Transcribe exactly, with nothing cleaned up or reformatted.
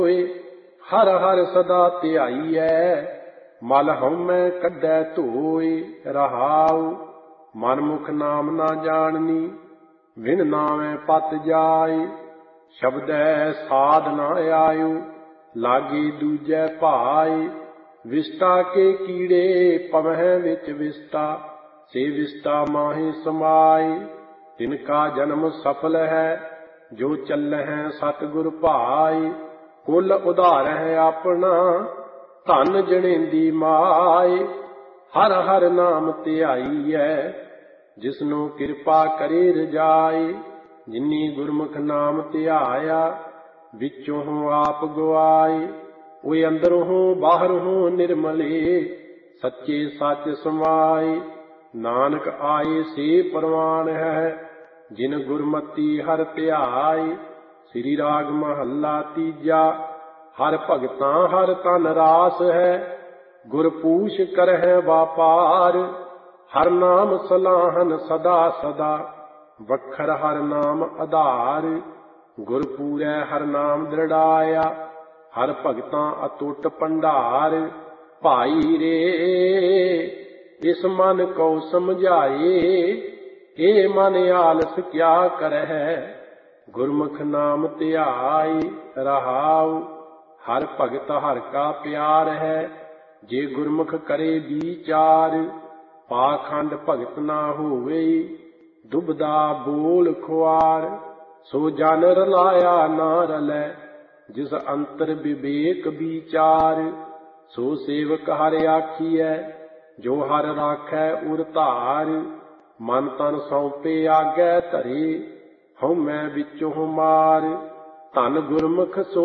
हर हर सदा ध्याईऐ मल हउमੈ कढै धोए। रहाउ मनमुख नाम ना जाननी विन नावै पत जाए। शब्दै साध न आयो लागे दूजै भाए। विष्टा के कीड़े पवह विच विष्टा से विष्टा माहि समाए। तिनका जन्म सफल है जो चलਹਿ सतगुर भाए। कुल उधारਹਿ ਆਪਣਾ धन जनेंदी माए। हर हर नाम ध्याईऐ जिसनु कृपा करे रजाए। जिनी गुरमुख नाम ध्याया विचों आप गवाए। ओए अंदरों बाहरों निर्मले सच्चे सच समाए। नानक आए से परवान है जिन गुरमति हर ध्याए। श्री राग महला तीजा। हर भगतां हर तन रास है गुरपूछ करਹਿ वापार। हर नाम सलाहन सदा सदा वखर हर नाम आधार। गुरपूरै हर नाम दृढ़ाया हर भगतां अतुट भंडार। भाई रे इस मन को समझाए ए मन आलस क्या करਹਿ। गुरमुख नाम ध्याई। रहाउ हर भगत हर का प्यार है जे गुरमुख करे विचार। पाखंड भगत ना होवे दुबदा बोल खुआर। सो जन रलाया ना रलै जिस अंतर विवेक विचार। सो सेवक हर आखियै जो हर राखै उर धार। मन तन सौंपे आगै धरे हउमੈ विचोਂ मार। धन गुरमुख सो